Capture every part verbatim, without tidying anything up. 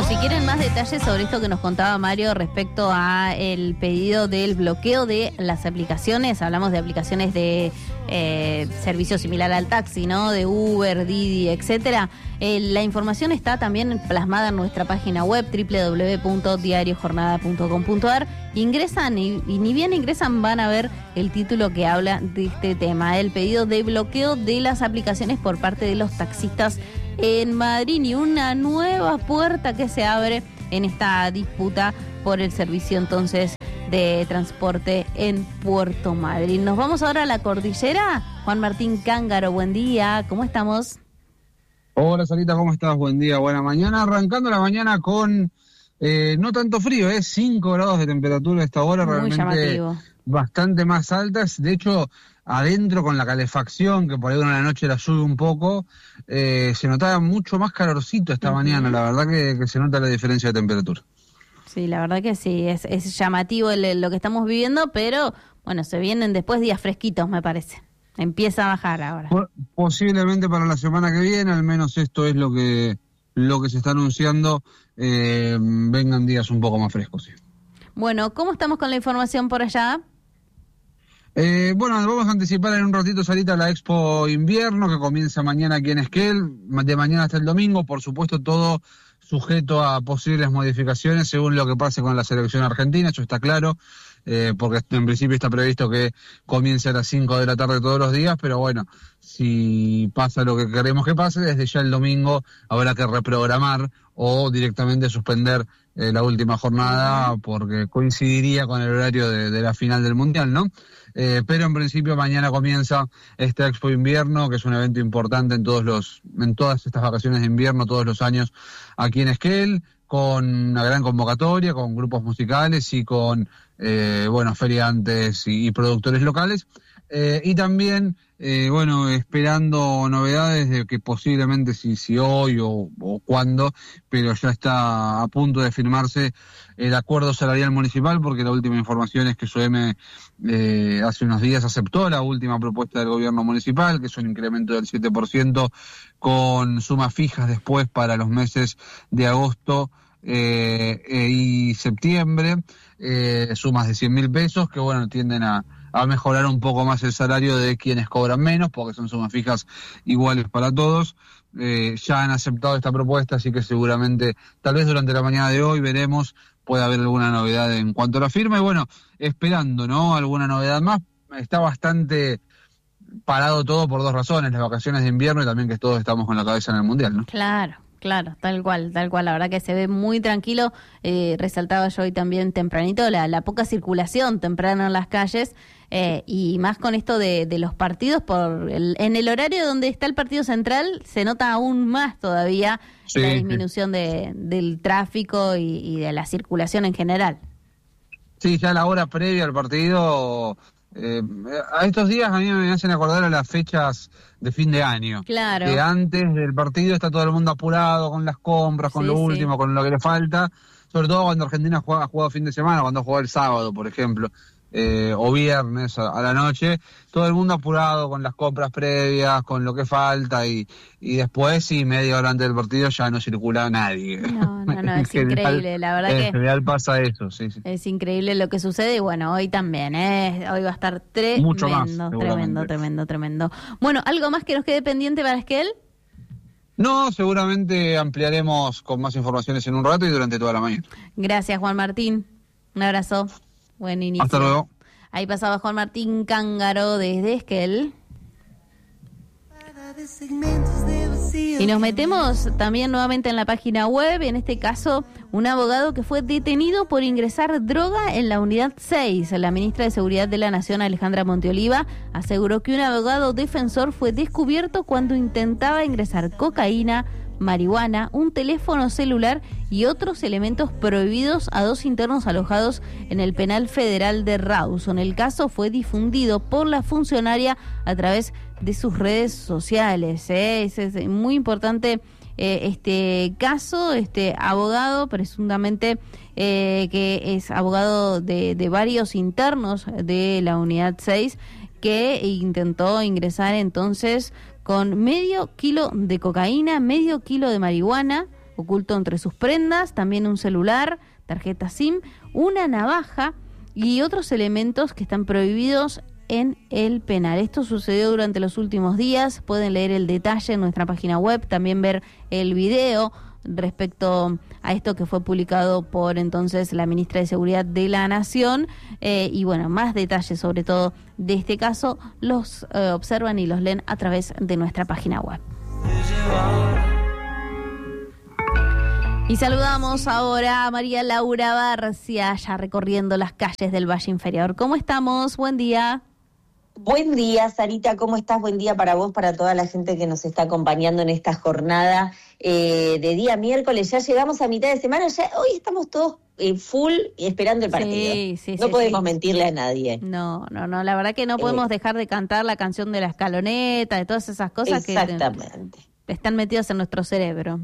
Bueno, si quieren más detalles sobre esto que nos contaba Mario respecto a el pedido del bloqueo de las aplicaciones, hablamos de aplicaciones de eh, servicio similar al taxi, ¿no? De Uber, Didi, etcétera. Eh, la información está también plasmada en nuestra página web doble u doble u doble u punto diario jornada punto com punto a r. Ingresan y, y ni bien ingresan van a ver el título que habla de este tema, el pedido de bloqueo de las aplicaciones por parte de los taxistas en Madrid, y una nueva puerta que se abre en esta disputa por el servicio entonces de transporte en Puerto Madryn. Nos vamos ahora a la cordillera. Juan Martín Cángaro, buen día, ¿cómo estamos? Hola Sarita, ¿cómo estás? Buen día, buena mañana. Arrancando la mañana con eh, no tanto frío, es ¿eh? cinco grados de temperatura a esta hora, muy realmente llamativo. Bastante más altas. De hecho, adentro con la calefacción, que por ahí una noche la sube un poco, eh, se notaba mucho más calorcito esta uh-huh. mañana. La verdad que, que se nota la diferencia de temperatura. Sí, la verdad que sí, es, es llamativo el, lo que estamos viviendo, pero bueno, se vienen después días fresquitos, me parece. Empieza a bajar ahora. Posiblemente para la semana que viene, al menos esto es lo que lo que se está anunciando, eh, vengan días un poco más frescos. Sí. Bueno, ¿cómo estamos con la información por allá? Eh, bueno, vamos a anticipar en un ratito, Sarita, la Expo Invierno, que comienza mañana aquí en Esquel, de mañana hasta el domingo, por supuesto todo sujeto a posibles modificaciones según lo que pase con la selección argentina, eso está claro, eh, porque en principio está previsto que comience a las cinco de la tarde todos los días, pero bueno, si pasa lo que queremos que pase, desde ya el domingo habrá que reprogramar o directamente suspender eh, la última jornada porque coincidiría con el horario de, de la final del Mundial, ¿no? Eh, pero en principio mañana comienza esta Expo Invierno, que es un evento importante en todos los, en todas estas vacaciones de invierno, todos los años aquí en Esquel, con una gran convocatoria, con grupos musicales y con eh, bueno, feriantes y, y productores locales. Eh, y también, eh, bueno, esperando novedades de que posiblemente si, si hoy o, o cuándo, pero ya está a punto de firmarse el acuerdo salarial municipal, porque la última información es que S O E M eh, hace unos días aceptó la última propuesta del gobierno municipal, que es un incremento del siete por ciento con sumas fijas después para los meses de agosto eh, eh, y septiembre, eh, sumas de cien mil pesos que, bueno, tienden a a mejorar un poco más el salario de quienes cobran menos, porque son sumas fijas iguales para todos. Eh, ya han aceptado esta propuesta, así que seguramente, tal vez durante la mañana de hoy, veremos, puede haber alguna novedad en cuanto a la firma, y bueno, esperando, ¿no?, alguna novedad más. Está bastante parado todo por dos razones, las vacaciones de invierno y también que todos estamos con la cabeza en el Mundial, ¿no? Claro. Claro, tal cual, tal cual, la verdad que se ve muy tranquilo, eh, resaltaba yo hoy también tempranito la, la poca circulación temprano en las calles, eh, y más con esto de, de los partidos, por el, en el horario donde está el partido central se nota aún más todavía sí, la disminución sí. de, del tráfico y, y de la circulación en general. Sí, ya la hora previa al partido... Eh, a estos días a mí me hacen acordar a las fechas de fin de año. Claro. Que antes del partido está todo el mundo apurado con las compras, con sí, lo último, sí. con lo que le falta. Sobre todo cuando Argentina juega, ha jugado fin de semana, cuando juega el sábado, por ejemplo, eh, o viernes a, a la noche. Todo el mundo apurado con las compras previas, con lo que falta, y, y después, sí, media hora antes del partido ya no circula nadie. No, no, no, es general, increíble, la verdad en que... En general pasa eso, sí, sí. Es increíble lo que sucede, y bueno, hoy también, ¿eh? Hoy va a estar tremendo, Mucho más, tremendo, tremendo, tremendo. Bueno, ¿algo más que nos quede pendiente para Esquel? No, seguramente ampliaremos con más informaciones en un rato y durante toda la mañana. Gracias, Juan Martín. Un abrazo. Buen inicio. Hasta luego. Ahí pasaba Juan Martín Cángaro desde Esquel. Y nos metemos también nuevamente en la página web, en este caso un abogado que fue detenido por ingresar droga en la unidad seis. La ministra de Seguridad de la Nación, Alejandra Monteoliva, aseguró que un abogado defensor fue descubierto cuando intentaba ingresar cocaína, marihuana, un teléfono celular y otros elementos prohibidos a dos internos alojados en el penal federal de Rawson. El caso fue difundido por la funcionaria a través de sus redes sociales. ¿eh? Es, es muy importante eh, este caso, este abogado presuntamente eh, que es abogado de, de varios internos de la unidad seis, que intentó ingresar entonces con medio kilo de cocaína, medio kilo de marihuana, oculto entre sus prendas, también un celular, tarjeta SIM, una navaja y otros elementos que están prohibidos en el penal. Esto sucedió durante los últimos días. Pueden leer el detalle en nuestra página web, también ver el video respecto a esto que fue publicado por entonces la ministra de Seguridad de la Nación, eh, y bueno, más detalles sobre todo de este caso los eh, observan y los leen a través de nuestra página web. Y saludamos ahora a María Laura Barcia, ya recorriendo las calles del Valle Inferior. ¿Cómo estamos? Buen día. Buen día, Sarita, ¿cómo estás? Buen día para vos, para toda la gente que nos está acompañando en esta jornada eh, de día miércoles. Ya llegamos a mitad de semana, ya hoy estamos todos eh, full esperando el partido. Sí, sí, no sí, podemos sí. mentirle a nadie. No, no, no, la verdad que no podemos eh, dejar de cantar la canción de la escaloneta, de todas esas cosas exactamente. que están metidas en nuestro cerebro.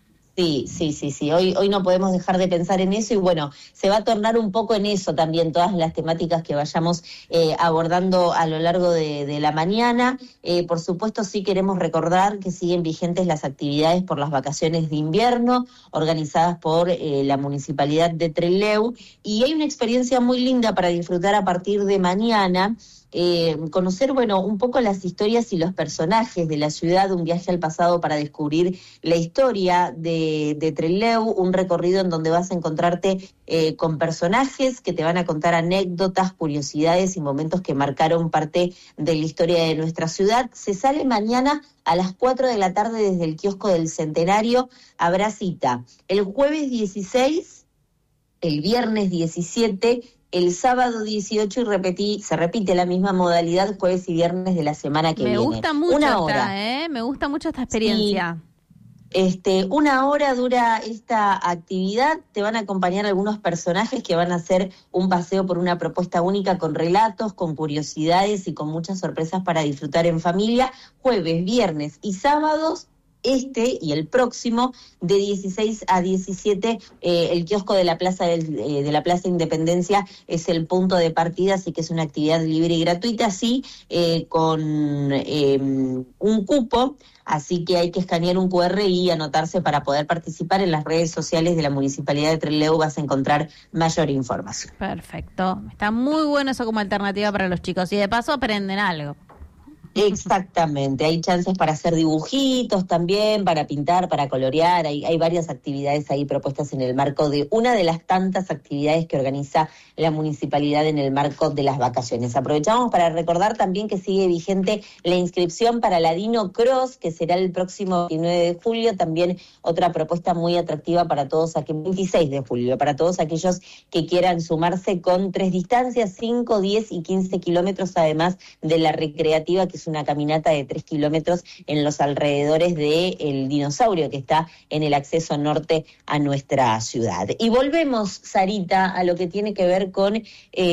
Sí, sí, sí, sí. Hoy, hoy no podemos dejar de pensar en eso y bueno, se va a tornar un poco en eso también todas las temáticas que vayamos eh, abordando a lo largo de, de la mañana. Eh, por supuesto, sí queremos recordar que siguen vigentes las actividades por las vacaciones de invierno organizadas por eh, la Municipalidad de Trelew y hay una experiencia muy linda para disfrutar a partir de mañana. Eh, conocer, bueno, un poco las historias y los personajes de la ciudad, un viaje al pasado para descubrir la historia de, de Trelew, un recorrido en donde vas a encontrarte eh, con personajes que te van a contar anécdotas, curiosidades y momentos que marcaron parte de la historia de nuestra ciudad. Se sale mañana a las cuatro de la tarde desde el kiosco del Centenario, habrá cita el jueves dieciséis, el viernes diecisiete, el sábado dieciocho y repetí, se repite la misma modalidad jueves y viernes de la semana que me viene. Me gusta mucho una esta, hora. ¿eh? Me gusta mucho esta experiencia. Sí, este, una hora dura esta actividad, te van a acompañar algunos personajes que van a hacer un paseo por una propuesta única con relatos, con curiosidades y con muchas sorpresas para disfrutar en familia, jueves, viernes y sábados. Este y el próximo, de dieciséis a diecisiete, eh, el kiosco de la Plaza del, eh, de la Plaza Independencia es el punto de partida, así que es una actividad libre y gratuita, sí, eh, con eh, un cupo, así que hay que escanear un cu erre y anotarse para poder participar. En las redes sociales de la Municipalidad de Trelew vas a encontrar mayor información. Perfecto, está muy bueno eso como alternativa para los chicos y de paso aprenden algo. Exactamente, hay chances para hacer dibujitos también, para pintar, para colorear, hay, hay varias actividades ahí propuestas en el marco de una de las tantas actividades que organiza la municipalidad en el marco de las vacaciones. Aprovechamos para recordar también que sigue vigente la inscripción para la Dino Cross, que será el próximo veintinueve de julio, también otra propuesta muy atractiva para todos aquellos, veintiséis de julio, para todos aquellos que quieran sumarse con tres distancias, cinco, diez y quince kilómetros, además de la recreativa, que es una caminata de tres kilómetros en los alrededores del dinosaurio que está en el acceso norte a nuestra ciudad. Y volvemos, Sarita, a lo que tiene que ver con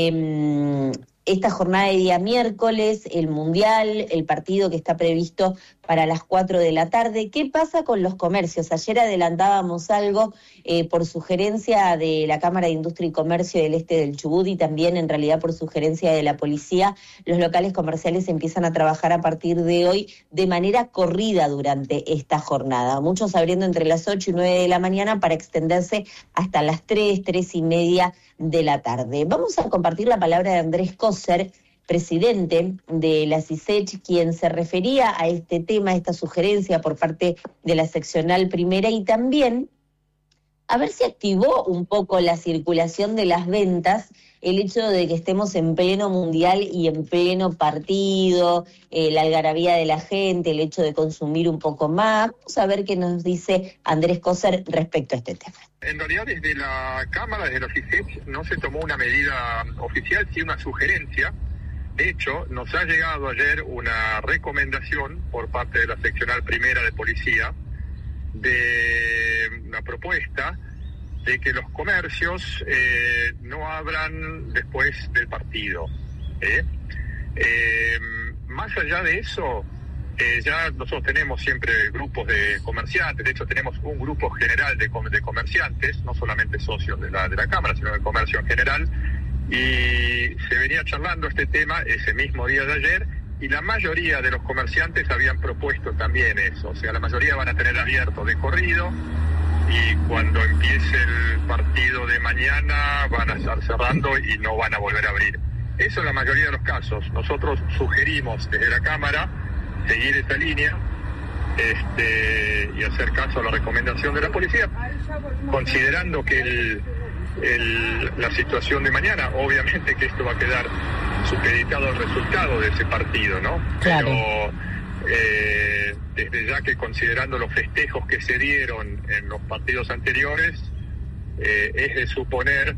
eh, esta jornada de día miércoles, el Mundial, el partido que está previsto para las cuatro de la tarde. ¿Qué pasa con los comercios? Ayer adelantábamos algo eh, por sugerencia de la Cámara de Industria y Comercio del Este del Chubut y también en realidad por sugerencia de la policía. Los locales comerciales empiezan a trabajar a partir de hoy de manera corrida durante esta jornada. Muchos abriendo entre las ocho y nueve de la mañana para extenderse hasta las tres, tres y media de la tarde. Vamos a compartir la palabra de Andrés Coser, presidente de la CISECH, quien se refería a este tema, a esta sugerencia por parte de la seccional primera y también a ver si activó un poco la circulación de las ventas el hecho de que estemos en pleno mundial y en pleno partido, eh, la algarabía de la gente, el hecho de consumir un poco más. Vamos a ver qué nos dice Andrés Coser respecto a este tema. En realidad desde la Cámara, desde la CISECH, no se tomó una medida oficial, sino una sugerencia. De hecho, nos ha llegado ayer una recomendación por parte de la seccional primera de policía de una propuesta de que los comercios eh, no abran después del partido. ¿eh? Eh, más allá de eso, eh, ya nosotros tenemos siempre grupos de comerciantes, de hecho tenemos un grupo general de, de comerciantes, no solamente socios de la, de la Cámara, sino de comercio en general, y se venía charlando este tema ese mismo día de ayer, y la mayoría de los comerciantes habían propuesto también eso, o sea, la mayoría van a tener abierto de corrido, y y cuando empiece el partido de mañana van a estar cerrando y no van a volver a abrir. Eso en la mayoría de los casos. Nosotros sugerimos desde la Cámara seguir esa línea este, y hacer caso a la recomendación de la policía, considerando que el, el, la situación de mañana, obviamente que esto va a quedar supeditado al resultado de ese partido, ¿no? Claro. Pero eh, desde ya que considerando los festejos que se dieron en los partidos anteriores, eh, es de suponer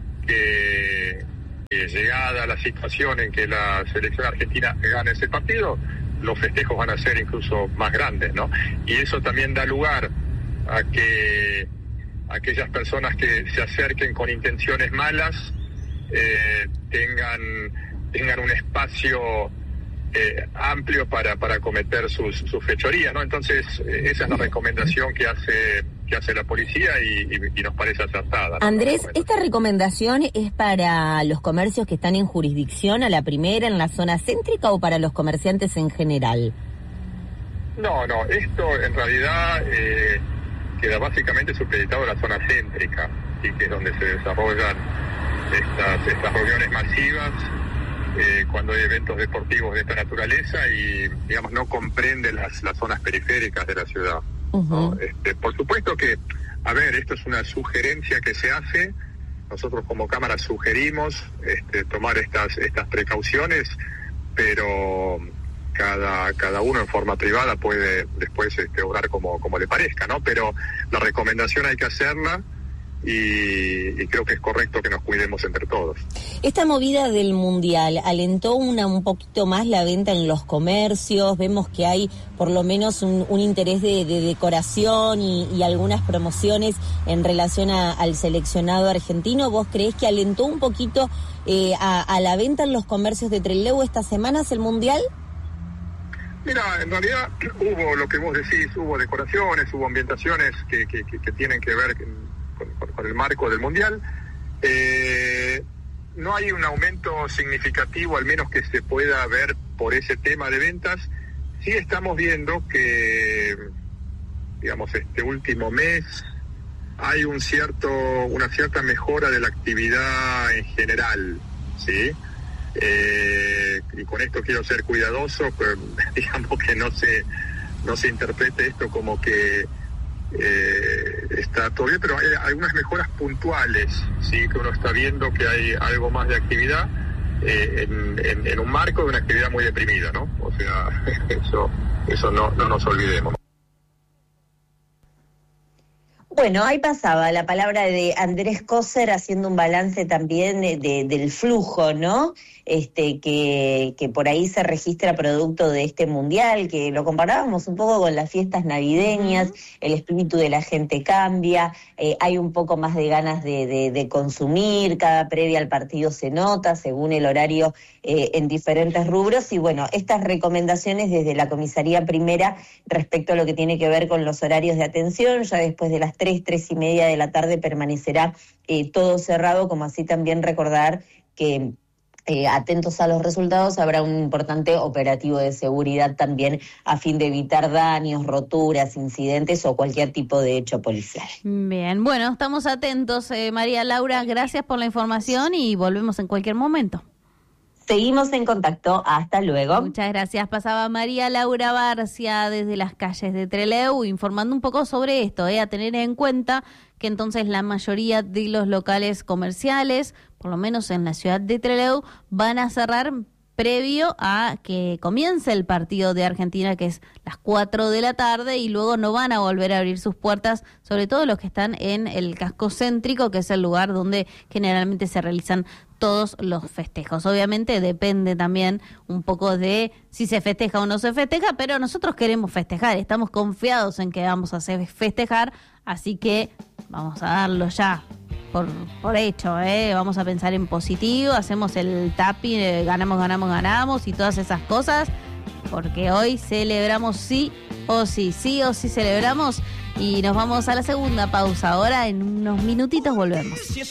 que, que llegada la situación en que la selección argentina gane ese partido, los festejos van a ser incluso más grandes, ¿no? Y eso también da lugar a que aquellas personas que se acerquen con intenciones malas eh, tengan tengan un espacio eh, amplio para para cometer sus, sus fechorías, ¿no? Entonces eh, esa es la recomendación que hace que hace la policía y, y, y nos parece acertada, ¿no? Andrés, ¿esta recomendación es para los comercios que están en jurisdicción a la primera, en la zona céntrica, o para los comerciantes en general? No, no, esto en realidad eh, queda básicamente supeditado a la zona céntrica, ¿sí? Que es donde se desarrollan estas, estas reuniones masivas, eh, cuando hay eventos deportivos de esta naturaleza y, digamos, no comprende las, las zonas periféricas de la ciudad. Uh-huh. ¿No? Este, por supuesto que, a ver, esto es una sugerencia que se hace. Nosotros como Cámara sugerimos este, tomar estas estas precauciones, pero cada cada uno en forma privada puede después este, obrar como como le parezca, ¿no? Pero la recomendación hay que hacerla y, y creo que es correcto que nos cuidemos entre todos. Esta movida del Mundial alentó una un poquito más la venta en los comercios. Vemos que hay por lo menos un, un interés de, de decoración y, y algunas promociones en relación a, al seleccionado argentino. ¿Vos creés que alentó un poquito eh, a, a la venta en los comercios de Trelew estas semanas el Mundial? Mira, en realidad hubo lo que vos decís, hubo decoraciones, hubo ambientaciones que, que, que, que tienen que ver con, con, con el marco del Mundial. Eh, no hay un aumento significativo, al menos que se pueda ver por ese tema de ventas. Sí estamos viendo que, digamos, este último mes hay un cierto, una cierta mejora de la actividad en general, ¿sí? Eh, y con esto quiero ser cuidadoso, pues, digamos que no se no se interprete esto como que eh, está todo bien, pero hay algunas mejoras puntuales, sí, que uno está viendo que hay algo más de actividad eh, en, en, en un marco de una actividad muy deprimida, ¿no? O sea, eso eso no, no nos olvidemos. Bueno, ahí pasaba la palabra de Andrés Coser haciendo un balance también de, de, del flujo, ¿no? Este, que, que por ahí se registra producto de este mundial, que lo comparábamos un poco con las fiestas navideñas, uh-huh. El espíritu de la gente cambia, eh, hay un poco más de ganas de, de, de consumir, cada previa al partido se nota, según el horario eh, en diferentes rubros, y bueno, estas recomendaciones desde la Comisaría Primera respecto a lo que tiene que ver con los horarios de atención, ya después de las tres, tres y media de la tarde permanecerá eh, todo cerrado, como así también recordar que eh, atentos a los resultados habrá un importante operativo de seguridad también a fin de evitar daños, roturas, incidentes o cualquier tipo de hecho policial. Bien, bueno, estamos atentos, eh, María Laura, gracias por la información y volvemos en cualquier momento. Seguimos en contacto, hasta luego. Muchas gracias. Pasaba María Laura Barcia desde las calles de Trelew informando un poco sobre esto, eh, a tener en cuenta que entonces la mayoría de los locales comerciales, por lo menos en la ciudad de Trelew, van a cerrar previo a que comience el partido de Argentina, que es las cuatro de la tarde, y luego no van a volver a abrir sus puertas, sobre todo los que están en el casco céntrico, que es el lugar donde generalmente se realizan todos los festejos. Obviamente depende también un poco de si se festeja o no se festeja, pero nosotros queremos festejar, estamos confiados en que vamos a hacer festejar, así que vamos a darlo ya por, por hecho, ¿eh? Vamos a pensar en positivo, hacemos el tapping, eh, ganamos, ganamos, ganamos y todas esas cosas, porque hoy celebramos sí o sí, sí o sí celebramos, y nos vamos a la segunda pausa. Ahora en unos minutitos volvemos.